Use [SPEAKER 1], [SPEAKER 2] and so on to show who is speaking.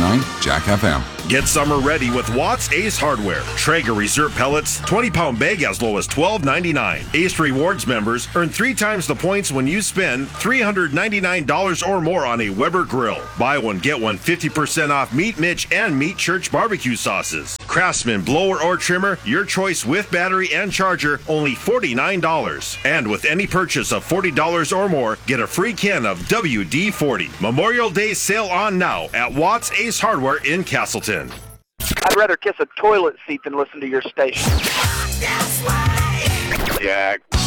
[SPEAKER 1] 101.9 Jack FM.
[SPEAKER 2] Get summer ready with Watts Ace Hardware. Traeger Reserve Pellets, 20-pound bag as low as $12.99. Ace Rewards members earn 3 times the points when you spend $399 or more on a Weber grill. Buy one, get one 50% off Meat Mitch and Meat Church barbecue sauces. Craftsman blower or trimmer, your choice with battery and charger, only $49. And with any purchase of $40 or more, get a free can of WD-40. Memorial Day sale on now at Watts Ace Hardware in Castleton.
[SPEAKER 3] I'd rather kiss a toilet seat than listen to your station.
[SPEAKER 4] Jack.